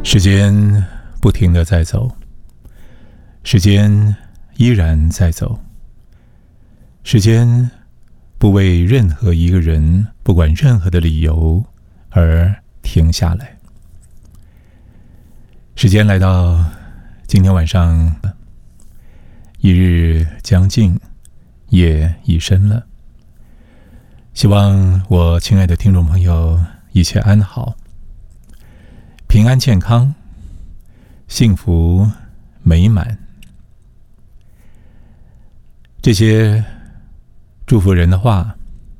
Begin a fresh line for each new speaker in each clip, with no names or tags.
时间不停地在走，时间依然在走，时间不为任何一个人，不管任何的理由而停下来。时间来到今天晚上，一日将尽，夜已深了。希望我亲爱的听众朋友一切安好，平安健康，幸福美满。这些祝福人的话，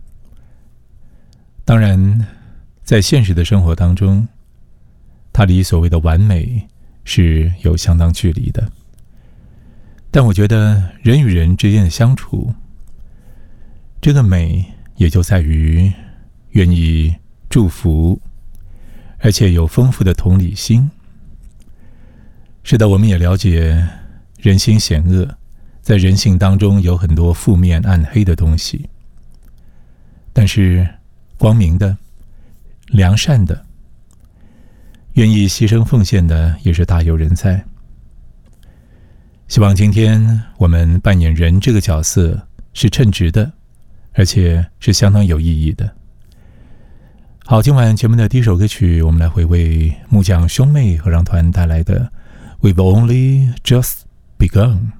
当然在现实的生活当中，它离所谓的完美是有相当距离的。但我觉得人与人之间的相处，这个美也就在于愿意祝福，而且有丰富的同理心。是的，我们也了解人心险恶，在人性当中有很多负面暗黑的东西，但是光明的、良善的、愿意牺牲奉献的也是大有人在。希望今天我们扮演人这个角色是称职的，而且是相当有意义的。好，今晚节目的第一首歌曲，我们来回味木匠兄妹合唱团带来的 We've Only Just Begun。